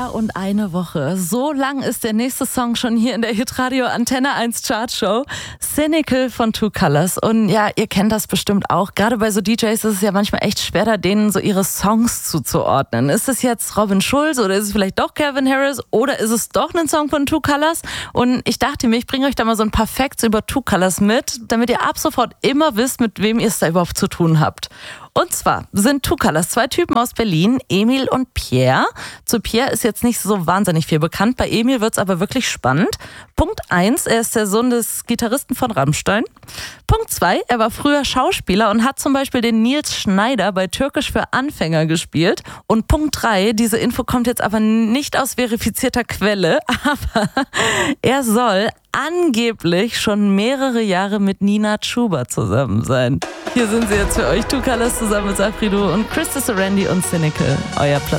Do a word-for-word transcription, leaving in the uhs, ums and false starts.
Jahr und eine Woche. So lang ist der nächste Song schon hier in der Hitradio Antenne eins Chartshow. Cynical von Two Colors. Und ja, ihr kennt das bestimmt auch. Gerade bei so D Js ist es ja manchmal echt schwer, da denen so ihre Songs zuzuordnen. Ist es jetzt Robin Schulz oder ist es vielleicht doch Calvin Harris oder ist es doch ein Song von Two Colors? Und ich dachte mir, ich bringe euch da mal so ein paar Facts über Two Colors mit, damit ihr ab sofort immer wisst, mit wem ihr es da überhaupt zu tun habt. Und zwar sind Two Colors zwei Typen aus Berlin, Emil und Pierre. Zu Pierre ist jetzt nicht so wahnsinnig viel bekannt, bei Emil wird es aber wirklich spannend. Punkt eins, er ist der Sohn des Gitarristen von Rammstein. Punkt zwei, er war früher Schauspieler und hat zum Beispiel den Nils Schneider bei Türkisch für Anfänger gespielt. Und Punkt drei, diese Info kommt jetzt aber nicht aus verifizierter Quelle, aber er soll angeblich schon mehrere Jahre mit Nina Chuba zusammen sein. Hier sind sie jetzt für euch, Two Colors zusammen mit Safrido und Chris Randy und Cynical, euer Platz